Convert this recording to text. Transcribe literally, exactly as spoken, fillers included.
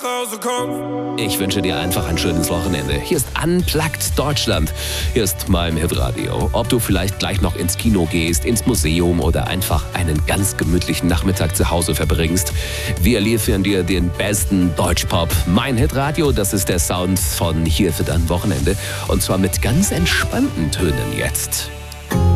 Hause komm. Ich wünsche dir einfach ein schönes Wochenende. Hier ist Unplugged Deutschland. Hier ist mein Hitradio. Ob du vielleicht gleich noch ins Kino gehst, ins Museum oder einfach einen ganz gemütlichen Nachmittag zu Hause verbringst. Wir liefern dir den besten Deutschpop. Mein Hitradio, das ist der Sound von Hier für dein Wochenende. Und zwar mit ganz entspannten Tönen jetzt.